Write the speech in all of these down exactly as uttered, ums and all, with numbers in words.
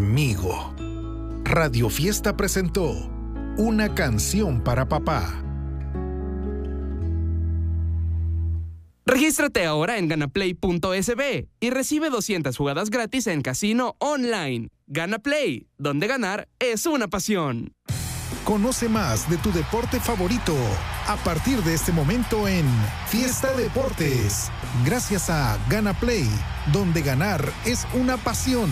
conmigo. Radio Fiesta presentó Una canción para papá. Regístrate ahora en ganaplay punto es be y recibe doscientas jugadas gratis en casino online. Gana Play, donde ganar es una pasión. Conoce más de tu deporte favorito a partir de este momento en Fiesta Deportes. Gracias a Gana Play, donde ganar es una pasión.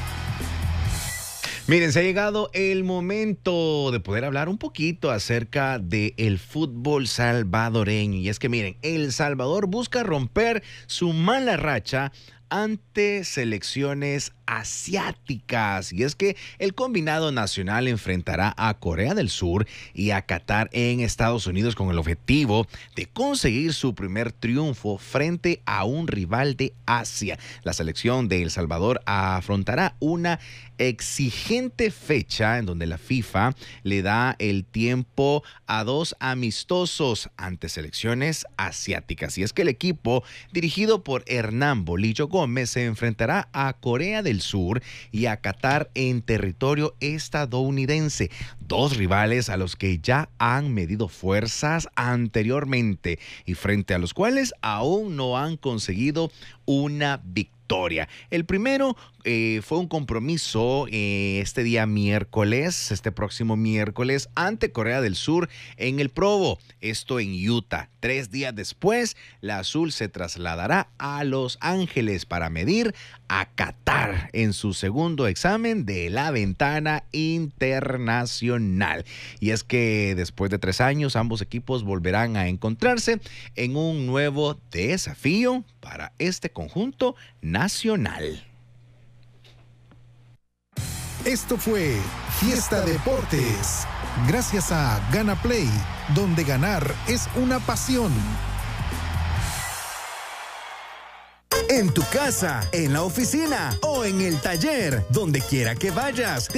Miren, se ha llegado el momento de poder hablar un poquito acerca del fútbol salvadoreño. Y es que miren, El Salvador busca romper su mala racha ante selecciones asiáticas. Y es que el combinado nacional enfrentará a Corea del Sur y a Qatar en Estados Unidos con el objetivo de conseguir su primer triunfo frente a un rival de Asia. La selección de El Salvador afrontará una exigente fecha en donde la FIFA le da el tiempo a dos amistosos ante selecciones asiáticas. Y es que el equipo dirigido por Hernán Bolillo Gómez se enfrentará a Corea del Sur y a Qatar en territorio estadounidense, dos rivales a los que ya han medido fuerzas anteriormente y frente a los cuales aún no han conseguido una victoria. El primero eh, fue un compromiso eh, este día miércoles, este próximo miércoles, ante Corea del Sur en el Provo, esto en Utah. Tres días después, la azul se trasladará a Los Ángeles para medir a Qatar en su segundo examen de la ventana internacional. Y es que después de tres años, ambos equipos volverán a encontrarse en un nuevo desafío para este conjunto nacional. Esto fue Fiesta Deportes. Gracias a Gana Play, donde ganar es una pasión. En tu casa, en la oficina o en el taller, donde quiera que vayas.